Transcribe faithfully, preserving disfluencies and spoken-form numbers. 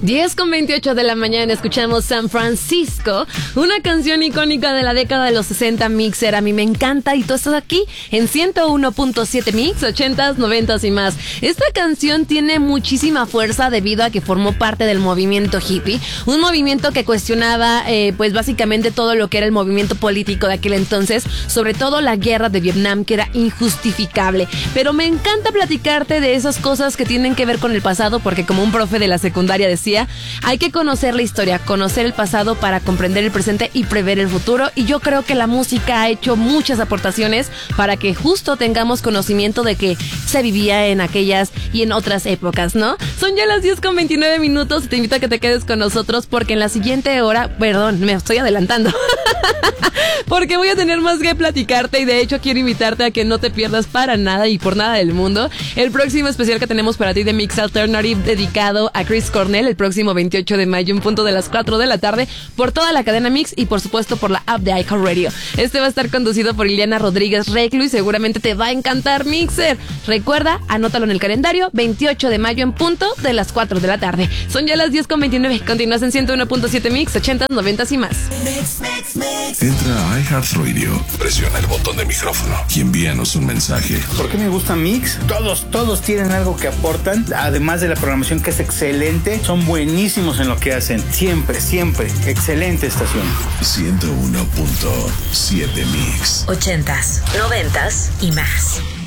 diez con veintiocho de la mañana escuchamos San Francisco, una canción icónica de la década de los sesenta, Mixer. A mí me encanta y tú estás aquí en ciento uno punto siete Mix, ochentas, noventas y más. Esta canción tiene muchísima fuerza debido a que formó parte del movimiento hippie, un movimiento que cuestionaba eh, pues básicamente todo lo que era el movimiento político de aquel entonces, sobre todo la guerra de Vietnam, que era injustificable. Pero me encanta platicarte de esas cosas que tienen que ver con el pasado, porque como un profe de la secundaria decía, hay que conocer la historia, conocer el pasado para comprender el presente y prever el futuro. Y yo creo que la música ha hecho muchas aportaciones para que justo tengamos conocimiento de que se vivía en aquellas y en otras épocas, ¿no? Son ya las diez con veintinueve minutos y te invito a que te quedes con nosotros porque en la siguiente hora, perdón, me estoy adelantando, porque voy a tener más que platicarte y de hecho quiero invitarte a que no te pierdas para nada y por nada del mundo el próximo especial que tenemos para ti de Mix Alternative dedicado a Chris Cornell, el próximo veintiocho de mayo en punto de las cuatro de la tarde por toda la cadena Mix y por supuesto por la app de iHeartRadio. Este va a estar conducido por Ileana Rodríguez Reclu y seguramente te va a encantar, Mixer. Recuerda, anótalo en el calendario, veintiocho de mayo en punto de las cuatro de la tarde. Son ya las diez con veintinueve. Continúas en ciento uno punto siete Mix, ochentas, noventas y más. Mix, mix, mix. Entra a iHeartRadio, presiona el botón de micrófono y envíanos un mensaje. ¿Por qué me gusta Mix? Todos, todos tienen algo que aportan, además de la programación que es excelente. Son buenísimos en lo que hacen. Siempre, siempre. Excelente estación. ciento uno punto siete Mix. Ochentas, noventas y más.